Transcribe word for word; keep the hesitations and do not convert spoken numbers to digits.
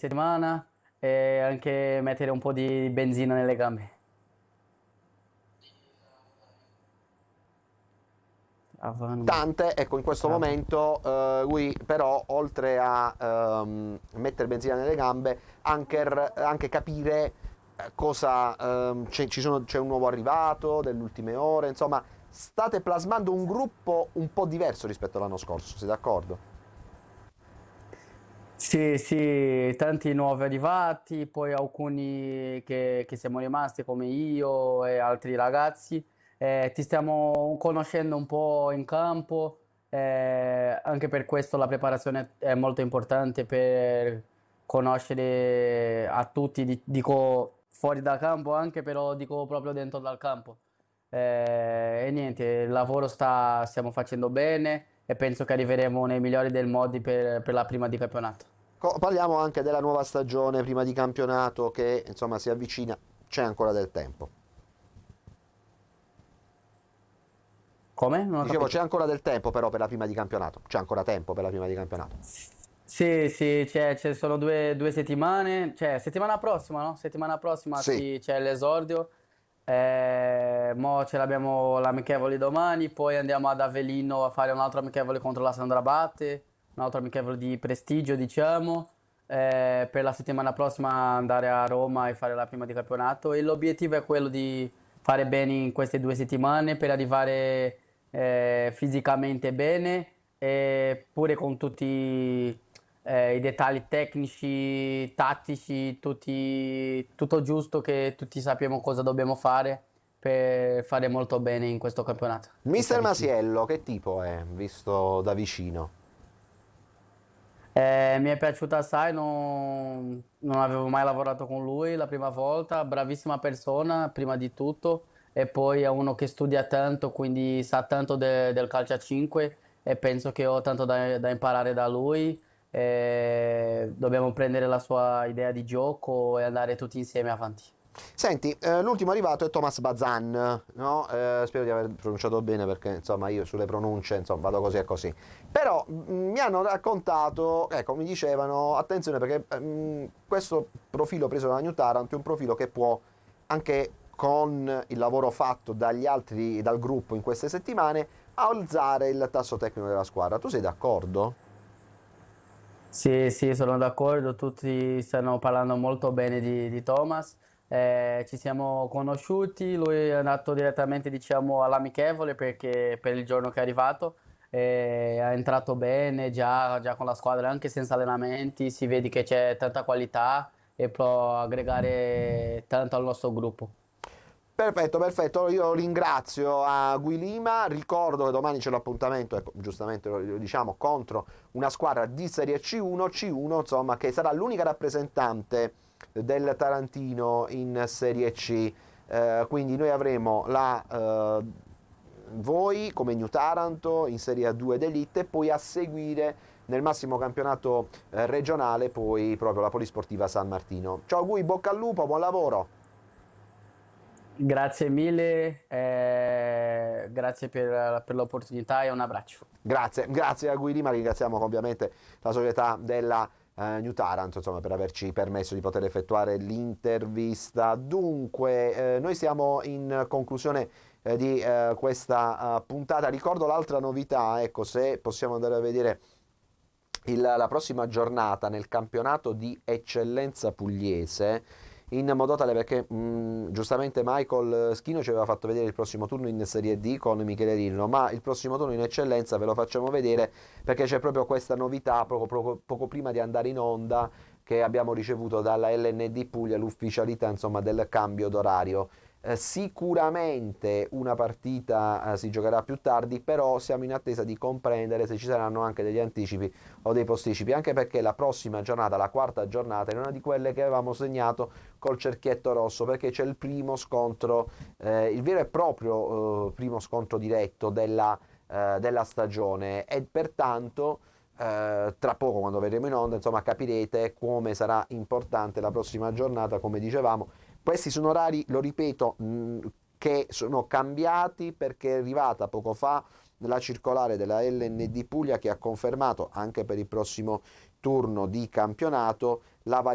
settimana e anche mettere un po' di benzina nelle gambe. Avano- Tante, ecco, in questo av- momento eh, lui però oltre a ehm, mettere benzina nelle gambe, anche, r- anche capire eh, cosa ehm, c'è, ci sono- c'è un nuovo arrivato delle ultime ore, insomma state plasmando un gruppo un po' diverso rispetto all'anno scorso, sei d'accordo? Sì, sì, tanti nuovi arrivati, poi alcuni che, che siamo rimasti come io e altri ragazzi. Eh, ti stiamo conoscendo un po' in campo, eh, anche per questo la preparazione è molto importante per conoscere a tutti, di- dico fuori dal campo anche, però dico proprio dentro dal campo. Eh, e niente, il lavoro sta, stiamo facendo bene e penso che arriveremo nei migliori dei modi per, per la prima di campionato. Co- parliamo anche della nuova stagione prima di campionato che insomma si avvicina, c'è ancora del tempo. Come? Non ho Dicevo, c'è capito. ancora del tempo però per la prima di campionato, c'è ancora tempo per la prima di campionato. Sì, sì, c'è, ci sono due, due settimane, cioè settimana prossima, no? Settimana prossima Sì, sì, c'è l'esordio, eh, mo ce l'abbiamo l'amichevole domani, poi andiamo ad Avellino a fare un altro amichevole contro la Sandrabate, un altro amichevole di prestigio, diciamo, eh, per la settimana prossima andare a Roma e fare la prima di campionato e l'obiettivo è quello di fare bene in queste due settimane per arrivare eh, fisicamente bene e pure con tutti eh, i dettagli tecnici, tattici, tutti, tutto giusto che tutti sappiamo cosa dobbiamo fare per fare molto bene in questo campionato che si mister avvicina. Masiello, che tipo è, visto da vicino? Eh, mi è piaciuta assai, non, non avevo mai lavorato con lui la prima volta, bravissima persona prima di tutto e poi è uno che studia tanto, quindi sa tanto de- del calcio a cinque e penso che ho tanto da, da imparare da lui. E dobbiamo prendere la sua idea di gioco e andare tutti insieme avanti. Senti, eh, l'ultimo arrivato è Thomas Bazan, no? Eh, spero di aver pronunciato bene perché insomma io sulle pronunce insomma vado così e così. Però mh, mi hanno raccontato, ecco, mi dicevano, attenzione perché mh, questo profilo preso da New Tarant è un profilo che può anche con il lavoro fatto dagli altri, dal gruppo in queste settimane, alzare il tasso tecnico della squadra. Tu sei d'accordo? Sì, sì, sono d'accordo, tutti stanno parlando molto bene di, di Thomas. Eh, ci siamo conosciuti, lui è andato direttamente, diciamo, all'amichevole perché per il giorno che è arrivato eh, è entrato bene già, già con la squadra, anche senza allenamenti, si vede che c'è tanta qualità e può aggregare tanto al nostro gruppo. Perfetto, perfetto. Io ringrazio a Guilima. Ricordo che domani c'è l'appuntamento, ecco, giustamente lo diciamo, contro una squadra di Serie C uno, C uno, insomma, che sarà l'unica rappresentante del Tarantino in Serie C. Eh, quindi noi avremo la, eh, voi come New Taranto in Serie A due d'Elite e poi a seguire nel massimo campionato eh, regionale poi proprio la Polisportiva San Martino. Ciao Gui, bocca al lupo, buon lavoro. Grazie mille, eh, grazie per per l'opportunità e un abbraccio. Grazie, grazie a Guidi, ma ringraziamo ovviamente la società della eh, New Taranto insomma, per averci permesso di poter effettuare l'intervista. Dunque, eh, noi siamo in conclusione eh, di eh, questa eh, puntata. Ricordo l'altra novità, ecco, se possiamo andare a vedere il- la prossima giornata nel campionato di eccellenza pugliese in modo tale perché mh, giustamente Michael Schino ci aveva fatto vedere il prossimo turno in Serie D con Michele Rillo, ma il prossimo turno in eccellenza ve lo facciamo vedere perché c'è proprio questa novità poco, poco, poco prima di andare in onda che abbiamo ricevuto dalla L N D Puglia l'ufficialità insomma del cambio d'orario. Eh, sicuramente una partita eh, si giocherà più tardi, però siamo in attesa di comprendere se ci saranno anche degli anticipi o dei posticipi, anche perché la prossima giornata, la quarta giornata, è una di quelle che avevamo segnato col cerchietto rosso, perché c'è il primo scontro, eh, il vero e proprio eh, primo scontro diretto della, eh, della stagione e pertanto eh, tra poco quando vedremo in onda insomma capirete come sarà importante la prossima giornata, come dicevamo. Questi sono orari, lo ripeto, mh, che sono cambiati perché è arrivata poco fa la circolare della L N D Puglia che ha confermato anche per il prossimo turno di campionato la